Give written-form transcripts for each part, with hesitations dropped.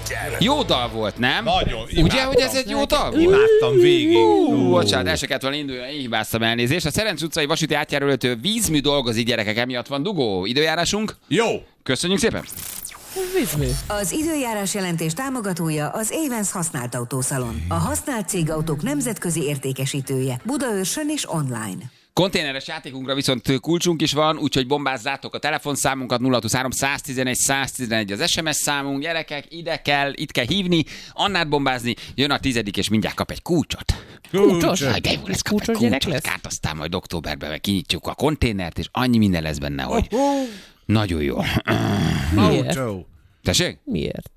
Jó dal volt, nem? Nagyon. Ugye, hogy ez egy jó dal volt? Imádtam végig. Bocsánat, el se kellett volna indulni, én hibáztam, elnézést. A Szerencs utcai vasúti átjáróöltő vízmű dolgozik, gyerekek, emiatt van dugó. Időjárásunk? Jó. Köszönjük szépen. Vízmű. Az időjárás jelentés támogatója az Évensz használt autószalon. A használt cégautók nemzetközi értékesítője. Budaörsön és online. Konténeres játékunkra viszont kulcsunk is van, úgyhogy bombázzátok a telefonszámunkat 023 111 111 az SMS számunk. Gyerekek, itt kell hívni, Annát bombázni, jön a 10. és mindjárt kap egy kulcsot. Kulcsos? De jó lesz, kap egy Kulcsos gyerek kulcsot, lesz? kárt, aztán majd októberben meg kinyitjuk a konténert, és annyi minden lesz benne, hogy nagyon jó. Miért? Tessék? Miért?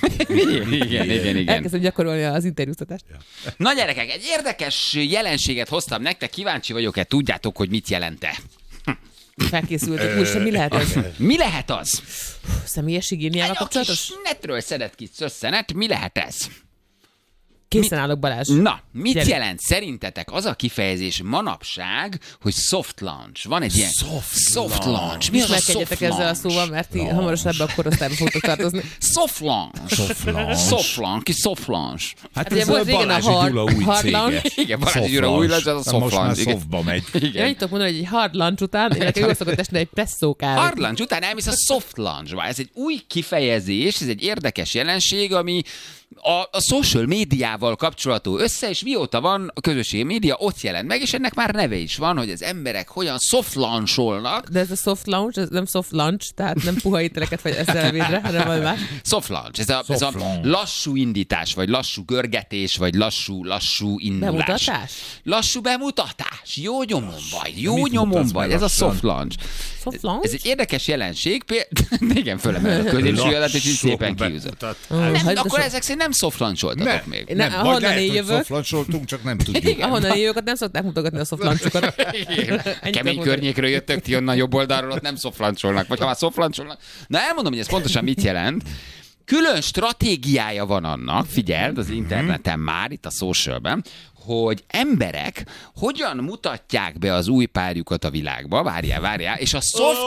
Igen. Elkezdem gyakorolni az interjúztatást. Na gyerekek, egy érdekes jelenséget hoztam nektek, kíváncsi vagyok-e, tudjátok, hogy mit jelent-e? Felkészültek. Úristen, mi lehet ez? Mi lehet az? Személyes higiéniával Egy kapcsolatos? kis netről szedett kis összenet, mi lehet ez? Készen állok, Balázs. Na, mit Gyere. jelent szerintetek az a kifejezés manapság, hogy soft launch? Van egy ilyen soft launch. Mi az a Ismerkedjetek soft ezzel a launch? szóval, mert ti hamarosan ebbe a korosztályba fogtok tartozni. Soft launch. Soft launch. Hát ugye ez volt a régen a Balázsi hard- Gyula új hard cége. launch. Igen, Balázsi Gyula új launch, az a soft Most már launch. Igen. softba megy. Én annyit tudok mondani, hogy egy hard lunch után, illetve jól szokott esni egy presszó kávé. Hard lunch után elmész a soft lunchba. Ez egy új kifejezés, ez egy érdekes jelenség, ami a social médiával kapcsolatú össze, és mióta van a közösségi média, ott jelent meg, és ennek már neve is van, hogy az emberek hogyan soft launcholnak. De ez a soft lunch, ez nem soft lunch, tehát nem puha ételeket vagy ezzel ebédre, hanem valami más. Soft launch, ez a launch. lassú indítás, vagy lassú görgetés, vagy lassú indulás. Bemutatás? Lassú bemutatás. Jó nyomon vagy, jó Mit nyomon mutatsz vagy. be Ez a lassan? soft launch. Soft lunch? Ez egy érdekes jelenség. Igen, fölemeled a középsúlyodat, és így szépen kiűzöd. Nem, akkor ezek szerint nem soft launcholtatok még. Nem, vagy ahonnan lehet, én hogy jövök. szoflancsoltunk, csak nem tudjuk. Ahonnan én jövök, ott nem szokták mutogatni a soft lunchokat. Kemény környékről jöttök, ti onnan jobb oldalról, ott nem szoflancsolnak. Vagy ha már szoflancsolnak. Na elmondom, hogy ez pontosan mit jelent. Külön stratégiája van annak, figyeld, az interneten már, itt a socialben, hogy emberek hogyan mutatják be az új párjukat a világba, várjál, és a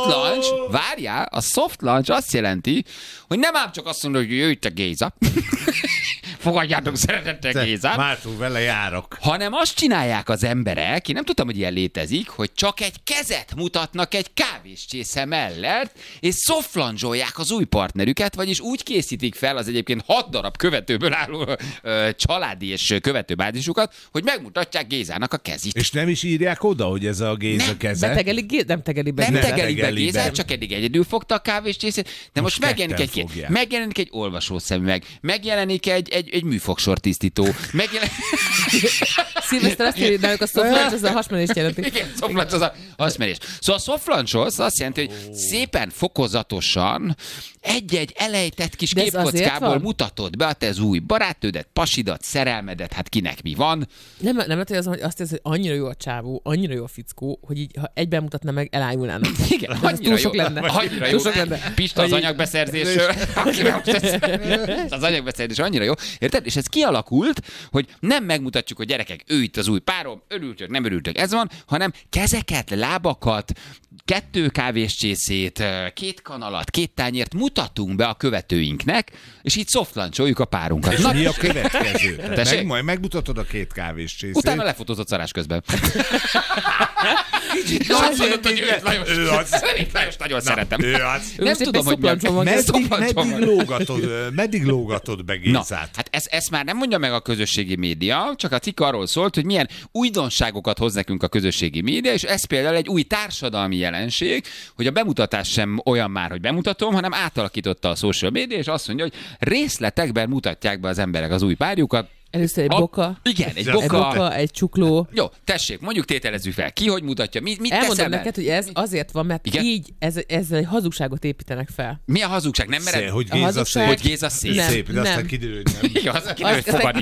soft launch azt jelenti, hogy nem ám csak azt mondod, hogy jöjj te Géza, fogadjátok szeretettel Gézát, Mártól vele járok. hanem azt csinálják az emberek, én nem tudtam, hogy ilyen létezik, hogy csak egy kezet mutatnak egy kávéscsésze mellett, és szoflanzsolják az új partnerüket, vagyis úgy készítik fel az egyébként 6 darab követőből álló családi és követőbázisukat, hogy megmutatják Gézának a kezét. És nem is írják oda, hogy ez a Géza keze? Nem tegeli be. Nem Nem tegelik be tegeli Gézát, be. csak eddig egyedül fogta a kávéscsészét, de most ketten fogják. megjelenik egy olvasószemüveg, megjelenik egy műfogsortisztító, Szilveszter azt írja, náluk a soft lunch, az a hasmenést jelenti. Igen, szoflancs az a hasmerés. Szóval a szoflancsolsz azt jelenti, hogy szépen fokozatosan egy-egy elejtett kis De ez azért képkockából van? mutatod be a te az új barátnődet, pasidat, szerelmedet, hát kinek mi van. Nem lehet, hogy azt hiszem, hogy annyira jó a csávó, annyira jó a fickó, hogy így, ha egyben mutatna meg, elájulnának. Igen, ez annyira túl jó. sok lenne. Annyira jó. Túl sok lenne. Pista az Hogy így- anyagbeszerzésről. Az anyagbeszerzés annyira jó. Érted? És ez kialakult, hogy nem megmutatjuk, hogy gyerekek, ő itt az új párom, örültök, nem örültök, ez van, hanem kezeket, lábakat, 2 kávéscsészét, 2 kanalat, 2 tányért mutatunk be a követőinknek, és így softlancsoljuk a párunkat. És mi a következő? Tessék? Majd megmutatod a 2 kávéscsészét. Utána lefotózott szarás közben. Kicsit Azt mondod, hogy őt Lajos. ő az. Őt Lajos nagyon szeretem. Ő az. Nem most tudom, éppen hogy szoplancson van. Meddig lógatod be Na, Gézát? hát ezt már nem mondja meg a közösségi média, csak a cikk arról szólt, hogy milyen újdonságokat hoz nekünk a közösségi média, és ez például egy új társadalmi jelenség, hogy a bemutatás sem olyan már, hogy bemutatom, hanem átalakította a social média, és azt mondja, hogy részletekben mutatják be az emberek az új párjukat. Először egy boka. Igen, egy Egy boka. boka, egy csukló. Jó, tessék, mondjuk tételezzük fel. Ki hogy mutatja? Mit Elmondom teszel neked, hogy ez azért van, mert Igen? így ezzel egy hazugságot építenek fel. Mi a hazugság? Nem mered? Hogy A Géza hazugság- szép. Hogy Géza szép. Nem. Szép, de aztán kiderül, hogy nem. Igen, az kiderül, hogy Azt- fogadni